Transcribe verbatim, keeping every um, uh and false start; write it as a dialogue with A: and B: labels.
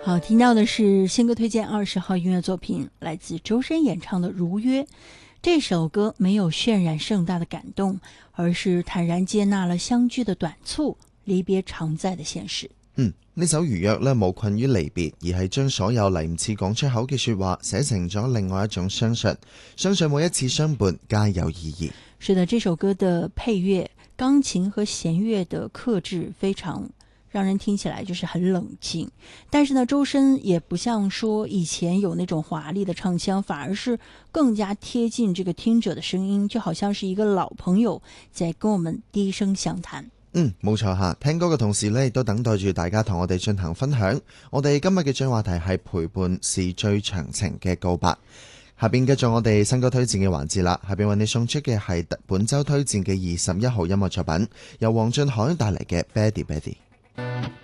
A: 好，听到的是新歌推荐二十号音乐作品，来自周深演唱的《如约》。这首歌没有渲染盛大的感動，而是坦然接納了相聚的短促，離別常在的現實。
B: 嗯，呢首《如約》呢，無困於離別，而係將所有嚟唔切講出口嘅說話寫成咗另外一種相信，相信每一次相伴皆有意義。
A: 是的，這首歌的配樂，鋼琴和弦樂的克制非常讓人聽起來就是很冷靜，但是呢，周深也不像說以前有那種華麗的唱腔，反而是更加貼近這個聽者的聲音，就好像是一個老朋友在跟我們低聲相談。
B: 嗯，冇錯吓，聽歌嘅同時呢，亦都等待住大家同我哋進行分享。我哋今日嘅最話題係陪伴是最長情嘅告白。下邊繼續我哋新歌推薦嘅環節啦，下邊為你送出嘅係本周推薦嘅二十一號音樂作品，由黃俊凱帶嚟嘅 Betty Betty。